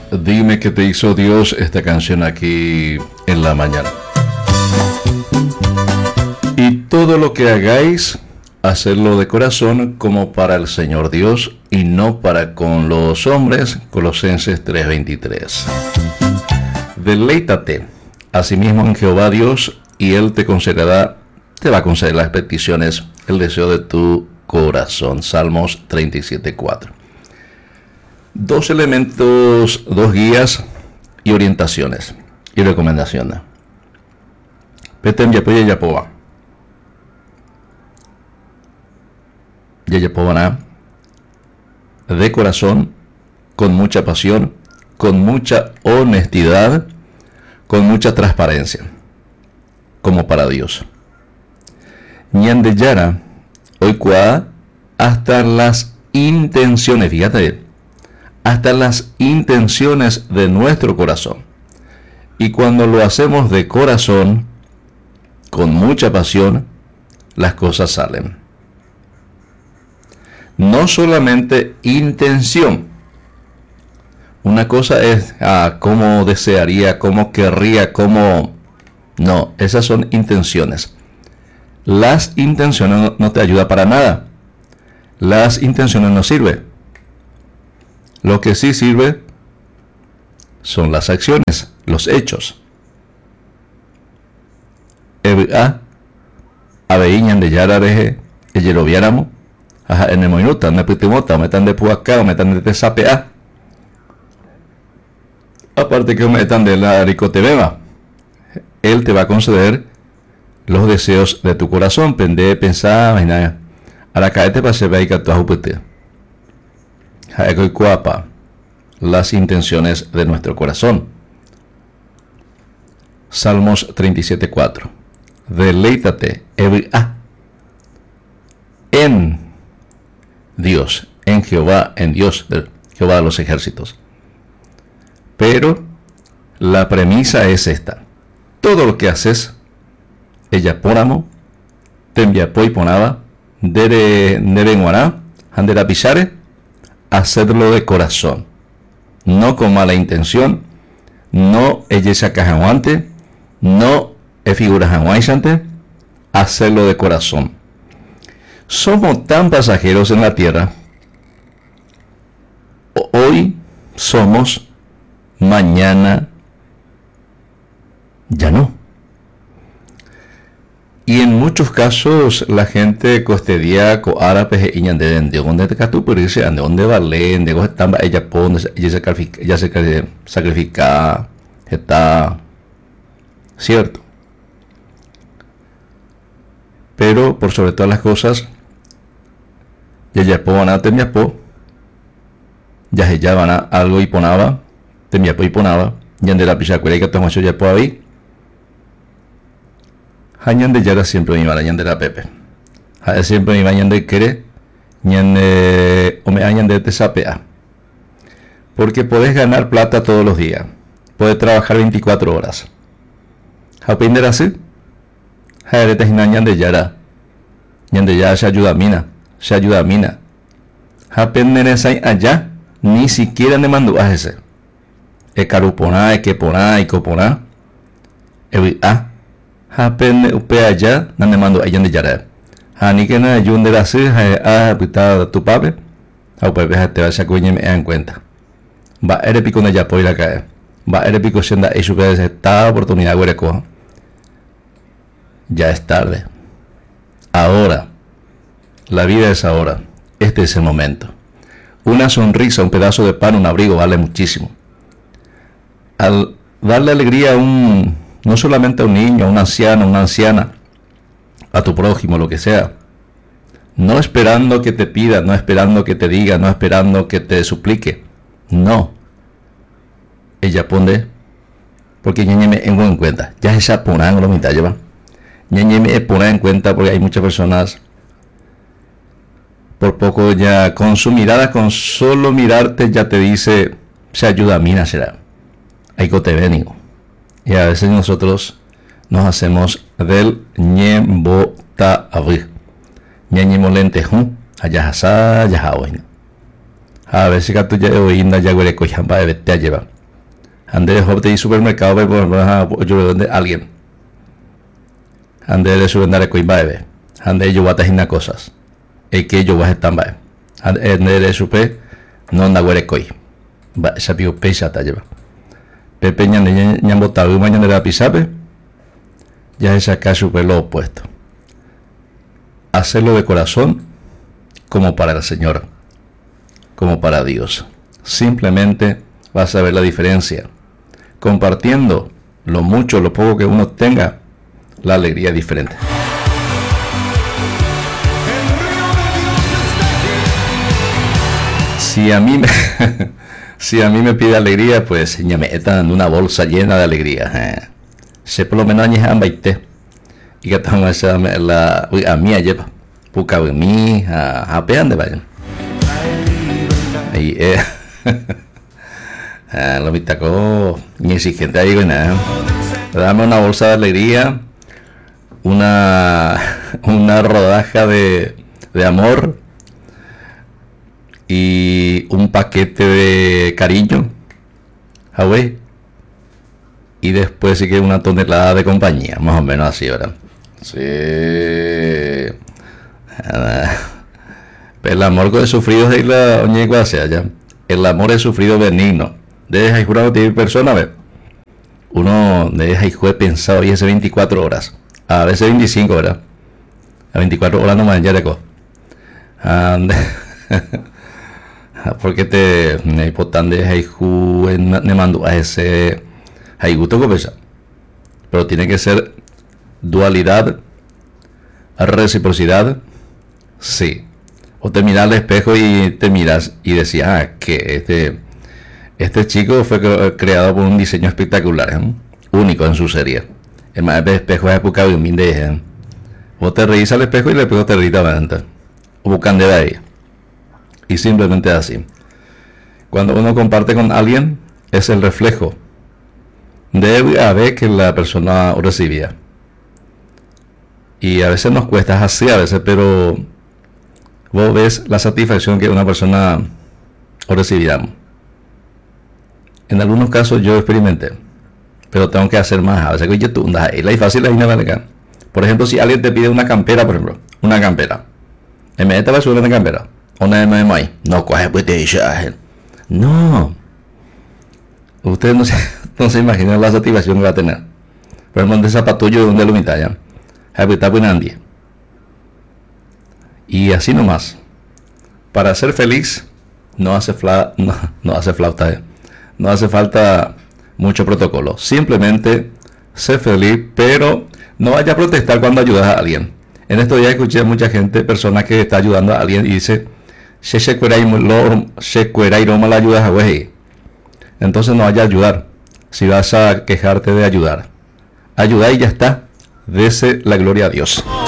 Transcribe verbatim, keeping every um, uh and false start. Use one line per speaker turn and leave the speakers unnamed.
Dime qué te hizo Dios, esta canción aquí en la mañana. Y todo lo que hagáis, hacerlo de corazón como para el Señor Dios y no para con los hombres. Colosenses tres veintitrés. Deleítate asimismo en Jehová Dios y Él te concederá, te va a conceder las peticiones, el deseo de tu corazón. Salmos treinta y siete cuatro. Dos elementos, dos guías y orientaciones y recomendaciones. Petem yapoya yapoa. Yayapovana. De corazón, con mucha pasión, con mucha honestidad, con mucha transparencia, como para Dios. Ñandeyara, hoy cua, hasta las intenciones, fíjate, hasta las intenciones de nuestro corazón. Y cuando lo hacemos de corazón, con mucha pasión, las cosas salen. No solamente intención. Una cosa es ah, cómo desearía, cómo querría, cómo... No, esas son intenciones. Las intenciones no, no te ayudan para nada. Las intenciones no sirven. Lo que sí sirve son las acciones, los hechos. Eva, abeiñan de yarareje, eyeroviáramos, ajá, en el minuto, no pitimota, metan de puacá, metan de tesapea. Aparte que metan de la ricotebeba, Él te va a conceder los deseos de tu corazón, pende, pensar, imagina, ahora caete para se vea y que tú ajupete. Las intenciones de nuestro corazón. Salmos treinta y siete cuatro. Deleítate en Dios, en Jehová, en Dios, Jehová de los ejércitos. Pero la premisa es esta: todo lo que haces, ella poramo, te envía poi ponaba, dere nerenguará, handera pisare, hacerlo de corazón, no con mala intención, no ella se acajaguante, no es figura jaguaisante, hacerlo de corazón. Somos tan pasajeros en la tierra, hoy somos, mañana ya no. Y en muchos casos la gente costedia co árabes y de donde te catupurice, de donde valen, de donde están ella pone, ella se sacrifica, ella se sacrifica, está cierto. Pero por sobre todas las cosas, ya ya po van a temia po, ya ya van a algo y ponaba, temia po y ponaba, ya de la pichacuera que tomo yo ya po ahí. Hañan de yara siempre me iban de la pepe. Ha siempre me iban de querer, ñan de o me hañan de tesapea. Porque puedes ganar plata todos los días. Puedes trabajar veinticuatro horas. Aprender así. Ha de ñan de yara. Ñan de yara se ayuda a mina, se ayuda a mina. Aprender esa allá ni siquiera me mandó a ese. E caruponá, e que poná, e coponá. E ah. Hapen upe allá, no me mando allá de yara. Hani que na ayunde la se ha habitado tu pape. A upe te va a sacar me en cuenta. Va ere pico na ya por la cae. Va ere pico senda eso que es esta oportunidad güere coja. Ya es tarde. Ahora. La vida es ahora. Este es el momento. Una sonrisa, un pedazo de pan, un abrigo vale muchísimo. Al darle alegría a un, no solamente a un niño, a un anciano, a una anciana, a tu prójimo, lo que sea, no esperando que te pida, no esperando que te diga, no esperando que te suplique, no. Ella pone, porque ñeñeme en buen cuenta, ya esa ponan lo mitad lleva. Ñeñeme pone en cuenta porque hay muchas personas, por poco ya con su mirada, con solo mirarte ya te dice, se ayuda a mí, será. Hay que te venigo. Y a veces nosotros nos hacemos del ñembota abrir. Ñeñemolente jun, allá hasá, allá haoin. A veces que tú ya oínda ya huele cojamba de vete a llevar. Ande de hobby supermercado, por yo de alguien. Ande de su vendar coimbae. Ande yo guata hina cosas. E que yo vas a estar. Ande de su pe no anda guere coi. Va, esa pico pesa ta lleva. Pepe ñan ñan botado y mañana de la pisape. Ya es acá super lo opuesto. Hacerlo de corazón como para el Señor, como para Dios. Simplemente vas a ver la diferencia. Compartiendo lo mucho, lo poco que uno tenga, la alegría es diferente. Si a mí me, si a mí me pide alegría, pues ya me metan una bolsa llena de alegría. Eh. Se por lo menos añejan baite. Y que estamos esa la a mí lleva. Puca de mí a a pean de vayan. Ahí eh. Ah, lo mitaco ni exigente ahí nada. Dame una bolsa de alegría, una una rodaja de de amor y un paquete de cariño, Huawei, y después sí que una tonelada de compañía, más o menos así, ¿verdad? Sí. El amor que he sufrido es la oñegua hacia allá. El amor es sufrido benigno. Deja y jurado de persona, ¿ve? Uno deja y juez pensado y hace veinticuatro horas. A veces veinticinco horas. A veinticuatro horas no más ya le co. Porque te me importante deja y juez me mando a ese hay gusto que pesa. Pero tiene que ser dualidad, reciprocidad, sí. O te miras al espejo y te miras y decías, ah, que este, este chico fue creado por un diseño espectacular, ¿eh? Único en su serie. El más de espejo es época de un de ¿eh? Vos te reís al espejo y el espejo te rita adelante. O buscan de ahí. Y simplemente así. Cuando uno comparte con alguien, es el reflejo debe haber que la persona recibía. Y a veces nos cuesta así, a veces, pero vos ves la satisfacción que una persona recibirá. En algunos casos yo experimenté, pero tengo que hacer más. A veces que yo tú, la es fácil la acá. Por ejemplo, si alguien te pide una campera, por ejemplo, una campera, en vez de subir una campera, una M M I, no coge pues te no. Ustedes no se, no se imaginan la satisfacción que va a tener. Por ejemplo, de zapatullo de donde lo mitad ya. Y así nomás. Para ser feliz no hace, fla, no, no hace flauta, eh. No hace falta mucho protocolo. Simplemente sé feliz, pero no vaya a protestar cuando ayudas a alguien. En estos días escuché a mucha gente, personas que está ayudando a alguien y dice, se cuera y no la ayudas a güey. Entonces no vaya a ayudar. Si vas a quejarte de ayudar, ayuda y ya está. Dese la gloria a Dios.